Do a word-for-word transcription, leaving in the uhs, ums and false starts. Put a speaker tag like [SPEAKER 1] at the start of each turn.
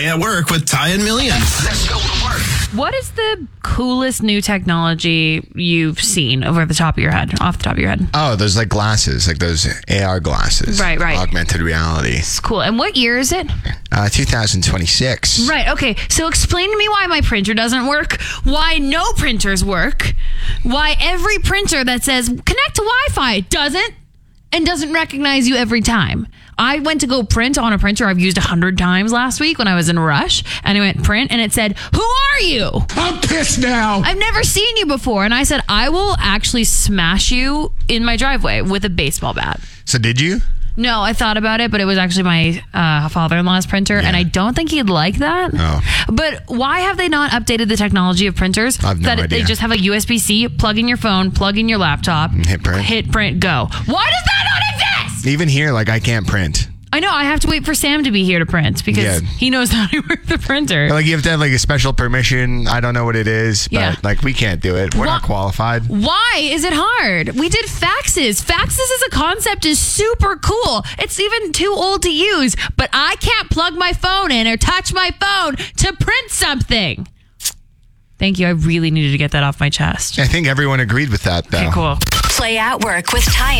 [SPEAKER 1] Play at Work with Ty and Millions. Let's go to work.
[SPEAKER 2] What is the coolest new technology you've seen over the top of your head, off the top of your head?
[SPEAKER 3] Oh, those like glasses, like those A R glasses.
[SPEAKER 2] Right, right.
[SPEAKER 3] Augmented reality.
[SPEAKER 2] It's cool. And what year is it?
[SPEAKER 3] Uh, two thousand twenty-six.
[SPEAKER 2] Right. Okay. So explain to me why my printer doesn't work, why no printers work, why every printer that says connect to Wi-Fi doesn't and doesn't recognize you every time. I went to go print on a printer I've used a hundred times last week when I was in a rush, and I went print and it said, "Who are you?
[SPEAKER 4] I'm pissed now.
[SPEAKER 2] I've never seen you before." And I said, "I will actually smash you in my driveway with a baseball bat."
[SPEAKER 3] So did you?
[SPEAKER 2] No, I thought about it, but it was actually my uh, father-in-law's printer,
[SPEAKER 3] Yeah.
[SPEAKER 2] and I don't think he'd like that.
[SPEAKER 3] Oh.
[SPEAKER 2] But why have they not updated the technology of printers?
[SPEAKER 3] I have no
[SPEAKER 2] that
[SPEAKER 3] idea.
[SPEAKER 2] They just have a U S B C, plug in your phone, plug in your laptop,
[SPEAKER 3] hit print.
[SPEAKER 2] hit print, go. Why does that not exist?
[SPEAKER 3] Even here, like I can't print.
[SPEAKER 2] I know, I have to wait for Sam to be here to print because
[SPEAKER 3] Yeah.
[SPEAKER 2] he knows how to work the printer.
[SPEAKER 3] Like you have to have like a special permission. I don't know what it is, but
[SPEAKER 2] Yeah.
[SPEAKER 3] like we can't do it. We're
[SPEAKER 2] Wha-
[SPEAKER 3] not qualified.
[SPEAKER 2] Why is it hard? We did faxes. Faxes as a concept is super cool. It's even too old to use, but I can't plug my phone in or touch my phone to print something. Thank you. I really needed to get that off my chest.
[SPEAKER 3] I think everyone agreed with that though.
[SPEAKER 2] Okay, cool.
[SPEAKER 5] Play at Work with Ty